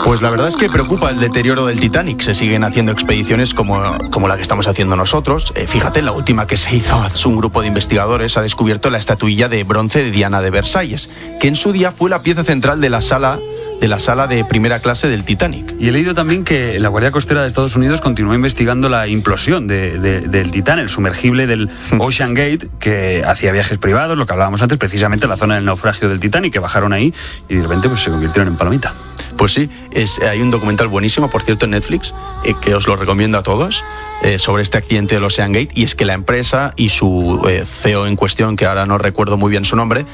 Pues la verdad es que preocupa el deterioro del Titanic. Se siguen haciendo expediciones como la que estamos haciendo nosotros. Fíjate, la última que se hizo, un grupo de investigadores ha descubierto la estatuilla de bronce de Diana de Versalles, que en su día fue la pieza central de la sala de primera clase del Titanic. Y he leído también que la Guardia Costera de Estados Unidos continúa investigando la implosión del Titán, el sumergible del Ocean Gate, que hacía viajes privados, lo que hablábamos antes, precisamente en la zona del naufragio del Titanic, que bajaron ahí y de repente pues se convirtieron en palomita. Pues sí, hay un documental buenísimo, por cierto, en Netflix, que os lo recomiendo a todos, sobre este accidente del Ocean Gate, y es que la empresa y su CEO en cuestión, que ahora no recuerdo muy bien su nombre,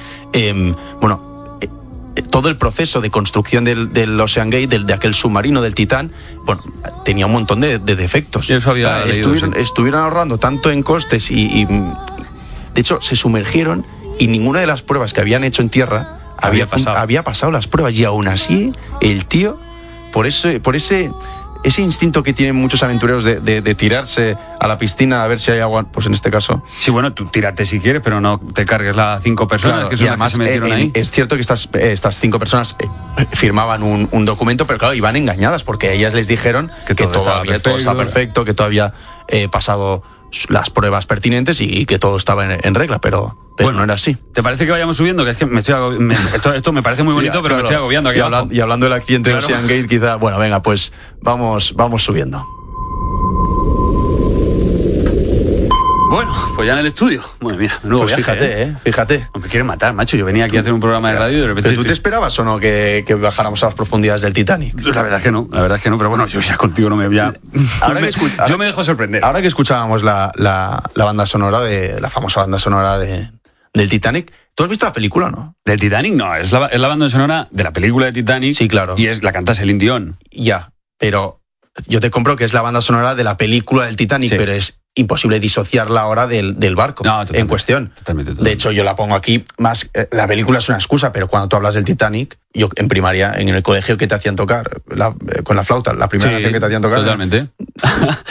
todo el proceso de construcción del Ocean Gate, de aquel submarino del Titán, tenía un montón de defectos. Eso había leído, estuvieron ahorrando tanto en costes y de hecho se sumergieron y ninguna de las pruebas que habían hecho en tierra había pasado las pruebas, y aún así el tío, por ese instinto que tienen muchos aventureros de tirarse a la piscina a ver si hay agua, pues en este caso... Sí, bueno, tú tírate si quieres, pero no te cargues las 5 personas, claro, que son las que se metieron ahí. Es cierto que estas 5 personas firmaban un documento, pero claro, iban engañadas, porque ellas les dijeron que todo está perfecto, que todo había pasado las pruebas pertinentes y que todo estaba en regla, pero bueno, no era así. ¿Te parece que vayamos subiendo? Que es que esto me parece muy bonito, pero claro, me estoy agobiando aquí abajo. Y hablando del accidente de Ocean Gate, quizá... Bueno, venga, pues vamos subiendo. Bueno, pues ya en el estudio. Bueno, mira, menudo pues viaje, fíjate. Me quieren matar, macho. Yo venía aquí a hacer un programa de radio y de repente... ¿Pero tú te esperabas o no que bajáramos a las profundidades del Titanic? La verdad es que no, pero bueno, yo ya contigo no me... yo me dejo sorprender. Ahora que escuchábamos la banda sonora, la famosa banda sonora del Titanic, ¿tú has visto la película o no? Del Titanic no, es la banda sonora de la película de Titanic. Sí, claro. Y la canta Celine Dion. Ya, pero yo te compro que es la banda sonora de la película del Titanic, sí, pero es imposible disociarla ahora del barco en cuestión. Totalmente. De hecho, yo la pongo aquí más... la película es una excusa, pero cuando tú hablas del Titanic, yo en primaria, en el colegio, que te hacían tocar con la flauta, la primera canción que te hacían tocar... Totalmente.